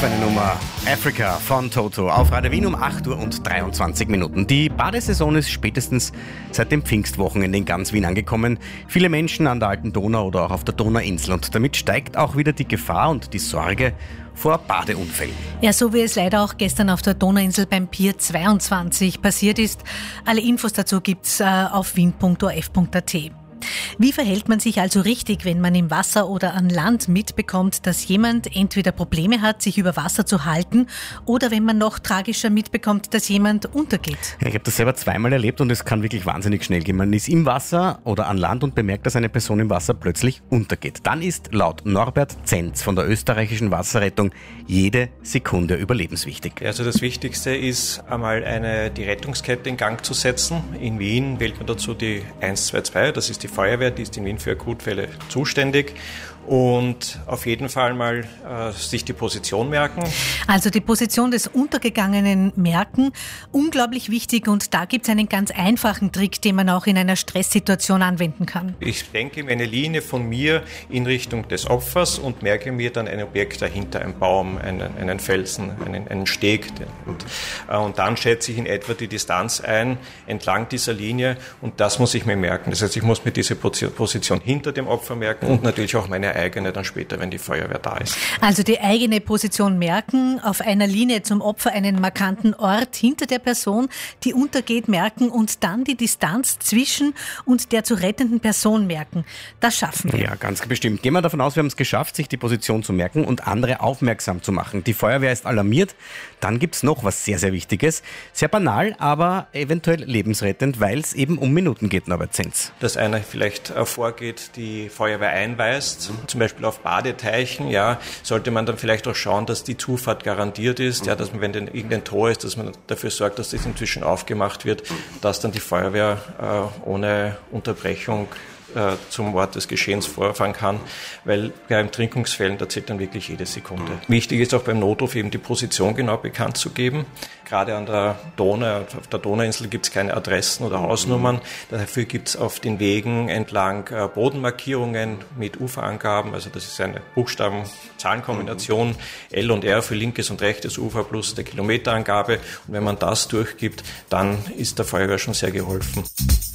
für eine Nummer. Africa von Toto auf Radio Wien um 8 Uhr und 23 Minuten. Die Badesaison ist spätestens seit dem Pfingstwochenende in ganz Wien angekommen. Viele Menschen an der Alten Donau oder auch auf der Donauinsel. Und damit steigt auch wieder die Gefahr und die Sorge vor Badeunfällen. Ja, so wie es leider auch gestern auf der Donauinsel beim Pier 22 passiert ist. Alle Infos dazu gibt's auf wien.orf.at. Wie verhält man sich also richtig, wenn man im Wasser oder an Land mitbekommt, dass jemand entweder Probleme hat, sich über Wasser zu halten, oder wenn man noch tragischer mitbekommt, dass jemand untergeht? Ja, ich habe das selber zweimal erlebt und es kann wirklich wahnsinnig schnell gehen. Man ist im Wasser oder an Land und bemerkt, dass eine Person im Wasser plötzlich untergeht. Dann ist laut Norbert Zenz von der österreichischen Wasserrettung jede Sekunde überlebenswichtig. Also das Wichtigste ist einmal die Rettungskette in Gang zu setzen. In Wien wählt man dazu die 122, das ist die Feuerwehr, die ist in Wien für Akutfälle zuständig. Und auf jeden Fall mal sich die Position merken. Also die Position des Untergegangenen merken, unglaublich wichtig, und da gibt es einen ganz einfachen Trick, den man auch in einer Stresssituation anwenden kann. Ich lenke eine Linie von mir in Richtung des Opfers und merke mir dann ein Objekt dahinter, einen Baum, einen Felsen, einen Steg. Und dann schätze ich in etwa die Distanz ein entlang dieser Linie, und das muss ich mir merken. Das heißt, ich muss mir diese Position hinter dem Opfer merken und natürlich auch meine eigene dann später, wenn die Feuerwehr da ist. Also die eigene Position merken, auf einer Linie zum Opfer einen markanten Ort hinter der Person, die untergeht, merken und dann die Distanz zwischen und der zu rettenden Person merken. Das schaffen wir. Ja, ganz bestimmt. Gehen wir davon aus, wir haben es geschafft, sich die Position zu merken und andere aufmerksam zu machen. Die Feuerwehr ist alarmiert. Dann gibt es noch was sehr, sehr Wichtiges. Sehr banal, aber eventuell lebensrettend, weil es eben um Minuten geht, Norbert Zenz. Dass einer vielleicht vorgeht, die Feuerwehr einweist, zum Beispiel auf Badeteichen, ja, sollte man dann vielleicht auch schauen, dass die Zufahrt garantiert ist, ja, dass man, wenn irgendein Tor ist, dass man dafür sorgt, dass das inzwischen aufgemacht wird, dass dann die Feuerwehr ohne Unterbrechung zum Ort des Geschehens vorfahren kann, weil bei Ertrinkungsfällen, da zählt dann wirklich jede Sekunde. Wichtig ist auch beim Notruf eben die Position genau bekannt zu geben. Gerade an der Donau, auf der Donauinsel gibt es keine Adressen oder Hausnummern. Dafür gibt es auf den Wegen entlang Bodenmarkierungen mit Uferangaben. Also das ist eine Buchstaben-Zahlenkombination, L und R für linkes und rechtes Ufer plus der Kilometerangabe. Und wenn man das durchgibt, dann ist der Feuerwehr schon sehr geholfen.